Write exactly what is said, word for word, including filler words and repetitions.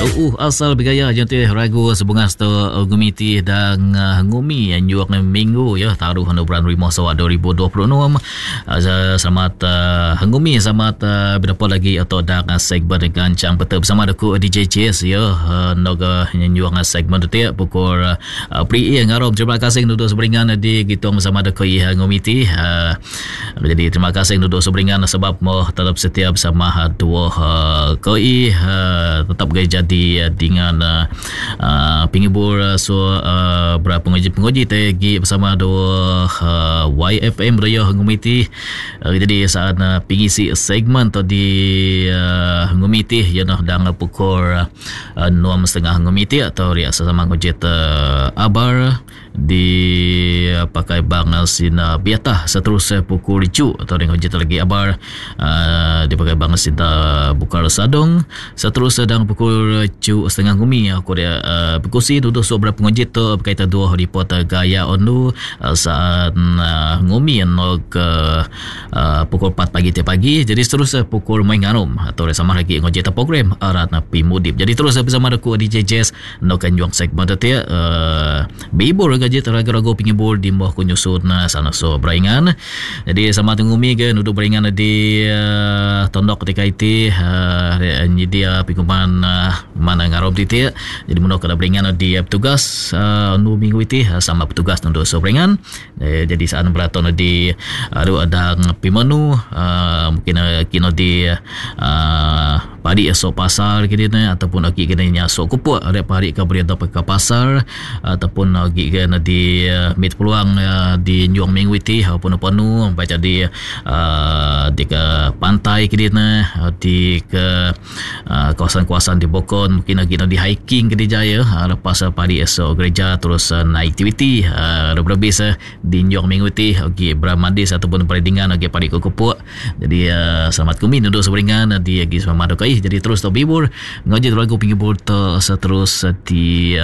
Uh asal bergaya janti ragu sebungas tu gumiti dan uh, ngumi yang juak minggu ya taruh hanu bulan lima sawat dua ribu dua puluh enam. Uh, selamat uh, ngumi selamat uh, berapa lagi atau dak uh, segmen dengan cang betul bersama aku D J Ches ya uh, noga yang juak segmen tu ya pukul uh, pri yang ngarom. Terima kasih duduk seberingan di gitong bersama aku ya ngumiti. Uh, jadi terima kasih duduk seberingan sebab mau tetap setia bersama dua uh, koi uh, tetap gaya jadi dengan uh, uh, penghibur uh, so uh, berapa penguji-penguji tegi bersama dua uh, Y F M Raya Ngumiti. Uh, jadi saat uh, pengisi segmen tu di uh, Ngumiti yang dah dang pukul uh, enam setengah Ngumiti atau riak sesama ngojit uh, abar di uh, pakai bangal sina biatah seterusnya pukul ricu atau dengan ngojit lagi abar uh, dipakai bangal sina bukar sadong seterusnya dan pukul cu setengah ngumi aku dia uh, berkusi duduk sobra pengojit tu berkaitan dua report uh, gaya onu uh, saat uh, ngumi nok uh, uh, pukul empat pagi tiap pagi. Jadi seterusnya pukul main ngarum atau sama lagi ngojit program arat napi mudip. Jadi terus bersama aku D J Jazz nok kan juang segmen tu ya uh, bibur gaji teraga-raga pengibur di bawah kunyusun uh, sana so beringan. Jadi sama ngumi ke duduk beringan di uh, tondok ketika itu uh, dia pikuman uh, mana ngarom titik. Jadi mudah kena beringan di petugas uh, nu minggu itu uh, sama petugas untuk so beringan. Eh, jadi saat beraton di ada ada pimanu uh, mungkin uh, kino di uh, padi so pasar kini ataupun lagi kena nya so kupuk ada padi ke beri dapat ke pasar ataupun lagi kena di uh, mit peluang uh, di nyuang minggu itu ataupun panu baca di uh, di ke pantai kini uh, di ke uh, kawasan-kawasan di Bokon mungkin lagi di hiking ke Jaya uh, lepas uh, padi esok gereja terus uh, naik aktiviti uh, berbis uh, di Njong Minggu ti okey Bramandis ataupun peridingan okey padi kokopuk. Jadi uh, selamat kumi duduk seberingan uh, di agi sama madokai. Jadi terus to bibur ngaji lagu pinggir bot uh, seterus uh, di uh,